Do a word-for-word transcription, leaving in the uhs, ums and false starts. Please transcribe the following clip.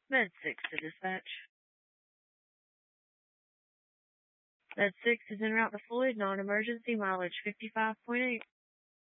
Med six to dispatch. Med six is en route to Floyd, non-emergency, mileage fifty-five point eight.